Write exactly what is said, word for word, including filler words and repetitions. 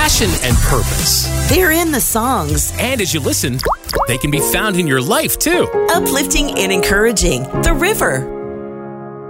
passion and purpose. They're in the songs. And as you listen, they can be found in your life too. Uplifting and encouraging. The River.